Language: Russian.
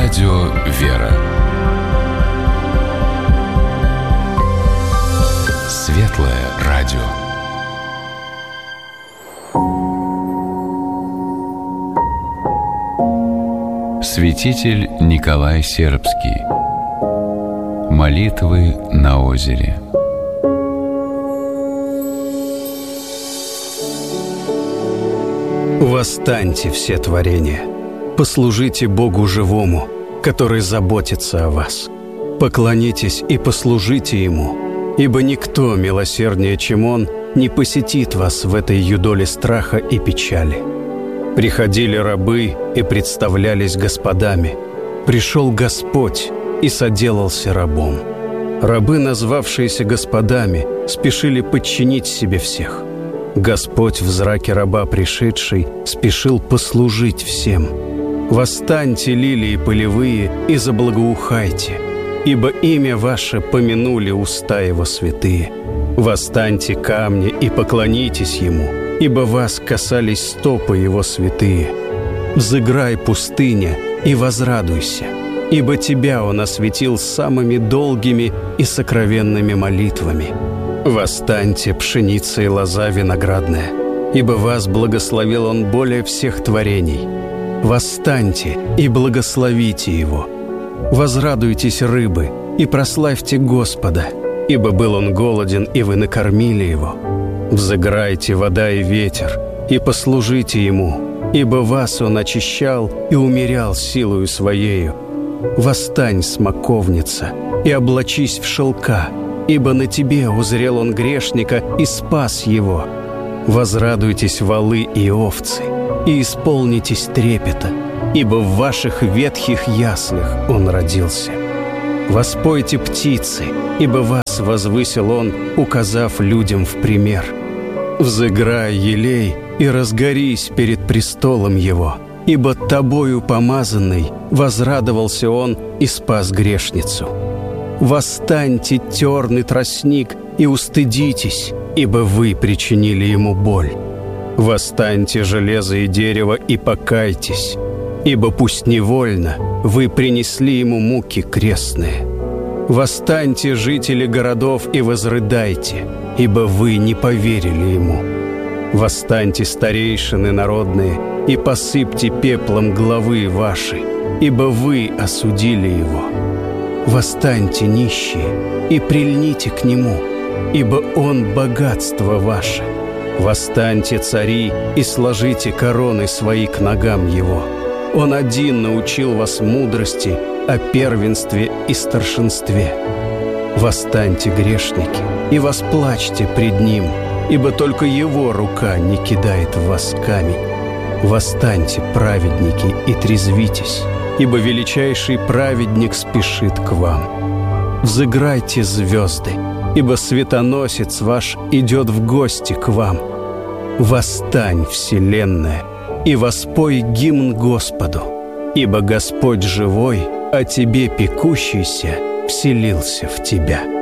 Радио «Вера». Светлое радио. Святитель Николай Сербский. Молитвы на озере. Восстаньте, все творения, послужите Богу живому, который заботится о вас. Поклонитесь и послужите Ему, ибо никто милосерднее, чем Он, не посетит вас в этой юдоле страха и печали. Приходили рабы и представлялись господами. Пришел Господь и соделался рабом. Рабы, назвавшиеся господами, спешили подчинить себе всех. Господь в зраке раба пришедший спешил послужить всем. Восстаньте, лилии полевые, и заблагоухайте, ибо имя ваше помянули уста его святые. Восстаньте, камни, и поклонитесь ему, ибо вас касались стопы его святые. Взыграй, пустыня, и возрадуйся, ибо тебя он осветил самыми долгими и сокровенными молитвами. Восстаньте, пшеница и лоза виноградная, ибо вас благословил он более всех творений. Восстаньте и благословите его. Возрадуйтесь, рыбы, и прославьте Господа, ибо был он голоден, и вы накормили его. Взыграйте, вода и ветер, и послужите ему, ибо вас он очищал и умерял силою своею. Восстань, смоковница, и облачись в шелка, ибо на тебе узрел он грешника и спас его. Возрадуйтесь, волы и овцы, и исполнитесь трепета, ибо в ваших ветхих яслях он родился. Воспойте, птицы, ибо вас возвысил он, указав людям в пример. Взыграй, елей, и разгорись перед престолом его, ибо тобою помазанный возрадовался он и спас грешницу. Восстаньте, терн и тростник, и устыдитесь, ибо вы причинили ему боль. Восстаньте, железо и дерево, и покайтесь, ибо пусть невольно вы принесли ему муки крестные. Восстаньте, жители городов, и возрыдайте, ибо вы не поверили ему. Восстаньте, старейшины народные, и посыпьте пеплом главы ваши, ибо вы осудили его. Восстаньте, нищие, и прильните к нему, ибо он богатство ваше. Восстаньте, цари, и сложите короны свои к ногам его. Он один научил вас мудрости о первенстве и старшинстве. Восстаньте, грешники, и восплачьте пред ним, ибо только его рука не кидает в вас камень. Восстаньте, праведники, и трезвитесь, ибо величайший праведник спешит к вам. Взыграйте, звезды, ибо светоносец ваш идет в гости к вам. Восстань, вселенная, и воспой гимн Господу, ибо Господь живой, а тебе пекущийся вселился в тебя.